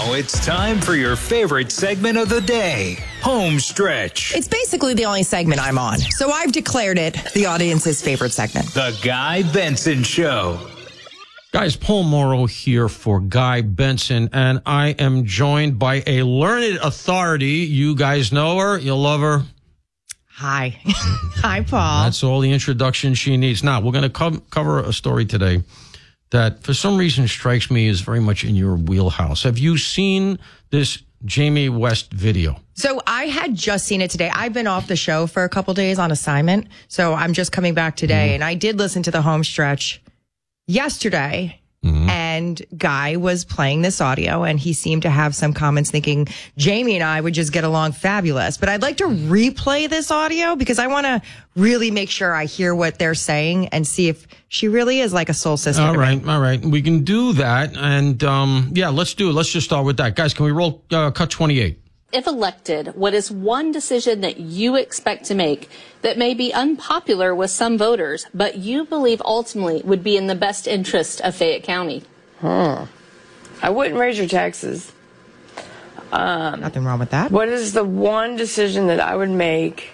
Now it's time for your favorite segment of the day, Home Stretch. It's basically the only segment I'm on, so I've declared it the audience's favorite segment. The Guy Benson Show. Guys, Paul Morrow here for Guy Benson, and I am joined by a learned authority. You guys know her. You'll love her. Hi. Hi, Paul. That's all the introduction she needs. Now, we're going to cover a story today that for some reason strikes me as very much in your wheelhouse. Have you seen this Jamie West video? So I had just seen it today. I've been off the show for a couple days on assignment, so I'm just coming back today. And I did listen to the Home Stretch yesterday, and Guy was playing this audio, and he seemed to have some comments thinking Jamie and I would just get along fabulous. But I'd like to replay this audio because I want to really make sure I hear what they're saying and see if she really is like a soul sister. All right. We can do that. And let's do it. Let's just start with that. Guys, can we roll cut 28? If elected, what is one decision that you expect to make that may be unpopular with some voters, but you believe ultimately would be in the best interest of Fayette County? I wouldn't raise your taxes. Nothing wrong with that. What is the one decision that I would make?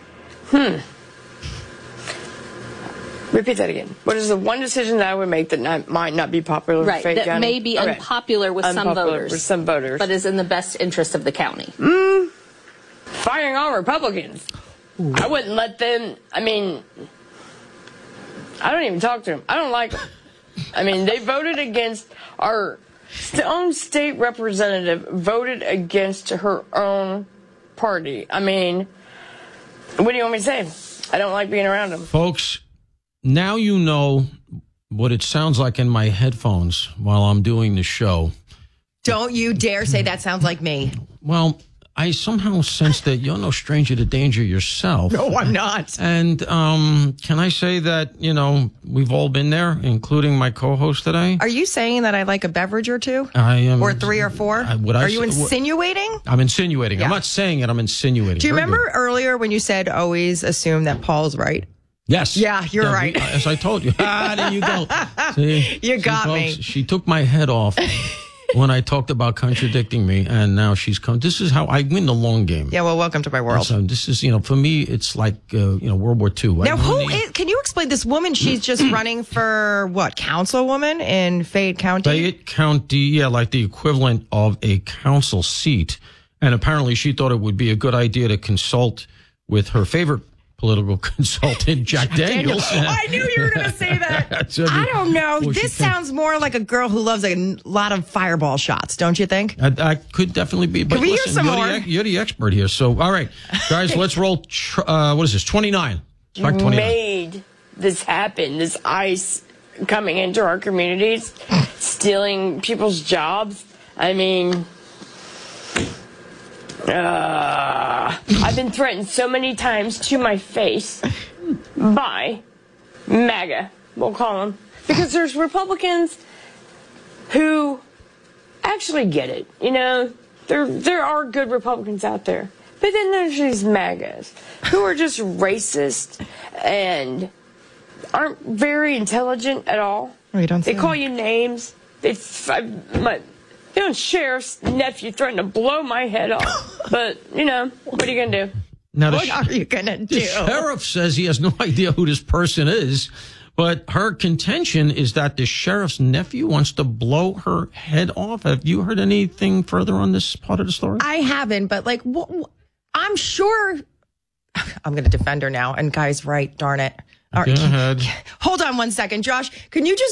Repeat that again. What is the one decision that I would make that might not be popular with Fayette County? That may be unpopular with some voters. But is in the best interest of the county. Firing all Republicans. Ooh. I wouldn't let them, I don't even talk to them. I don't like them. They voted against our own state representative, voted against her own party. What do you want me to say? I don't like being around them. Folks, now you know what it sounds like in my headphones while I'm doing the show. Don't you dare say that sounds like me. Well, I somehow sense that you're no stranger to danger yourself. No, I'm not. And can I say that, we've all been there, including my co-host today? Are you saying that I like a beverage or two? I am. Or 3 or 4? Are you insinuating? I'm insinuating. Yeah. I'm not saying it. I'm insinuating. Do you remember earlier when you said always assume that Paul's right? Yes. Yeah, you're right. As I told you. There you go. See, you got me. She took my head off when I talked about contradicting me, and now she's come. This is how I win the long game. Yeah, well, welcome to my world. So this is, for me, it's like, World War II. Now, can you explain this woman? She's just running for what, councilwoman in Fayette County? Fayette County, yeah, like the equivalent of a council seat. And apparently she thought it would be a good idea to consult with her favorite political consultant, Jack Daniels. I knew you were going to say that. I don't know. This sounds more like a girl who loves a lot of fireball shots, don't you think? I could definitely be. But can we hear some more? You're the expert here. So, all right, guys, let's roll. What is this? 29. You made this happen. This ICE coming into our communities, stealing people's jobs. I've been threatened so many times to my face by MAGA, we'll call them, because there's Republicans who actually get it. There are good Republicans out there, but then there's these MAGAs who are just racist and aren't very intelligent at all. Oh, you don't they call you names. My sheriff's nephew threatened to blow my head off. But, what are you going to do? Now, what are you going to do? The sheriff says he has no idea who this person is, but her contention is that the sheriff's nephew wants to blow her head off. Have you heard anything further on this part of the story? I haven't, but I'm sure I'm going to defend her now. And Guy's right, darn it. Go ahead. Hold on one second, Josh. Can you just